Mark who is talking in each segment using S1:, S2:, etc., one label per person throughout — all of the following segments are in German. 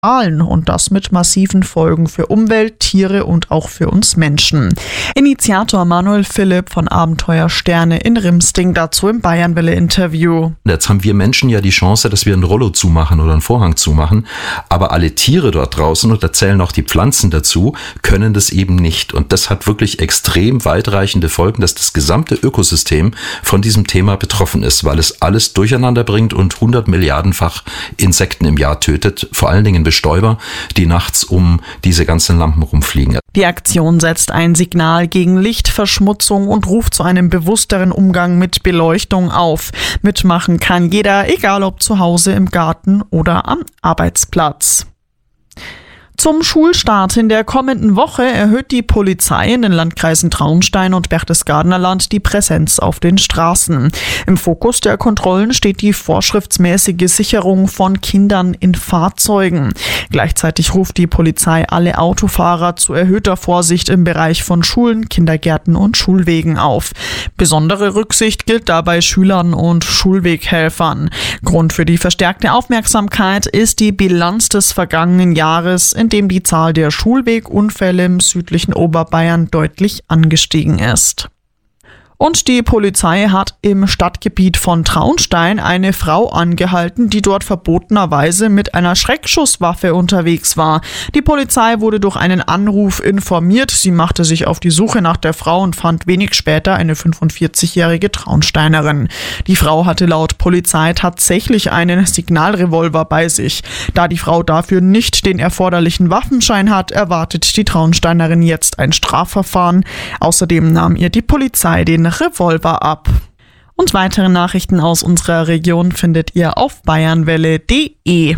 S1: und das mit massiven Folgen für Umwelt, Tiere und auch für uns Menschen. Initiator Manuel Philipp von Abenteuer Sterne in Rimsting dazu im Bayernwelle-Interview.
S2: Jetzt haben wir Menschen ja die Chance, dass wir ein Rollo zumachen oder einen Vorhang zumachen, aber alle Tiere dort draußen, und da zählen auch die Pflanzen dazu, können das eben nicht. Und das hat wirklich extrem weitreichende Folgen, dass das gesamte Ökosystem von diesem Thema betroffen ist, weil es alles durcheinander bringt und 100 Milliardenfach Insekten im Jahr tötet, vor allen Dingen Bestäuber, die nachts um diese ganzen Lampen rumfliegen.
S1: Die Aktion setzt ein Signal gegen Lichtverschmutzung und ruft zu einem bewussteren Umgang mit Beleuchtung auf. Mitmachen kann jeder, egal ob zu Hause, im Garten oder am Arbeitsplatz. Zum Schulstart in der kommenden Woche erhöht die Polizei in den Landkreisen Traunstein und Berchtesgadener Land die Präsenz auf den Straßen. Im Fokus der Kontrollen steht die vorschriftsmäßige Sicherung von Kindern in Fahrzeugen. Gleichzeitig ruft die Polizei alle Autofahrer zu erhöhter Vorsicht im Bereich von Schulen, Kindergärten und Schulwegen auf. Besondere Rücksicht gilt dabei Schülern und Schulweghelfern. Grund für die verstärkte Aufmerksamkeit ist die Bilanz des vergangenen Jahres, in dem die Zahl der Schulwegunfälle im südlichen Oberbayern deutlich angestiegen ist. Und die Polizei hat im Stadtgebiet von Traunstein eine Frau angehalten, die dort verbotenerweise mit einer Schreckschusswaffe unterwegs war. Die Polizei wurde durch einen Anruf informiert. Sie machte sich auf die Suche nach der Frau und fand wenig später eine 45-jährige Traunsteinerin. Die Frau hatte laut Polizei tatsächlich einen Signalrevolver bei sich. Da die Frau dafür nicht den erforderlichen Waffenschein hat, erwartet die Traunsteinerin jetzt ein Strafverfahren. Außerdem nahm ihr die Polizei den Revolver ab. Und weitere Nachrichten aus unserer Region findet ihr auf bayernwelle.de.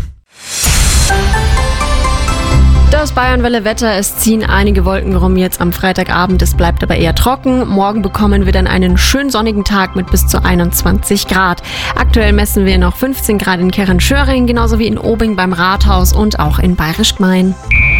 S3: Das Bayernwelle-Wetter, es ziehen einige Wolken rum jetzt am Freitagabend, es bleibt aber eher trocken. Morgen bekommen wir dann einen schön sonnigen Tag mit bis zu 21 Grad. Aktuell messen wir noch 15 Grad in Kerrenschöring, genauso wie in Obing beim Rathaus und auch in Bayerisch Gmein.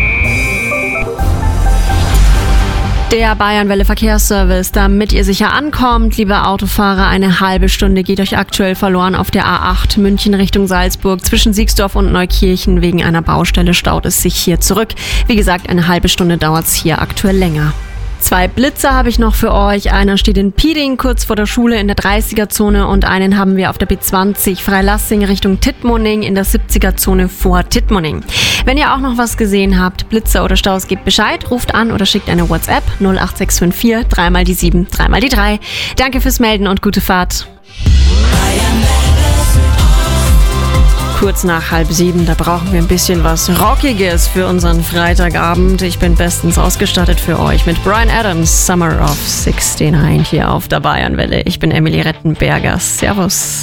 S3: Der Bayernwelle Verkehrsservice, damit ihr sicher ankommt, liebe Autofahrer, eine halbe Stunde geht euch aktuell verloren auf der A8 München Richtung Salzburg. Zwischen Siegsdorf und Neukirchen wegen einer Baustelle staut es sich hier zurück. Wie gesagt, eine halbe Stunde dauert es hier aktuell länger. 2 Blitzer habe ich noch für euch. Einer steht in Pieding kurz vor der Schule in der 30er-Zone und einen haben wir auf der B20 Freilassing Richtung Tittmoning in der 70er-Zone vor Tittmoning. Wenn ihr auch noch was gesehen habt, Blitzer oder Staus, gebt Bescheid, ruft an oder schickt eine WhatsApp 08654 3x7 3x3. Danke fürs Melden und gute Fahrt. Kurz nach 6:30, da brauchen wir ein bisschen was Rockiges für unseren Freitagabend. Ich bin bestens ausgestattet für euch mit Bryan Adams, Summer of 69 hier auf der Bayernwelle. Ich bin Emily Rettenberger. Servus.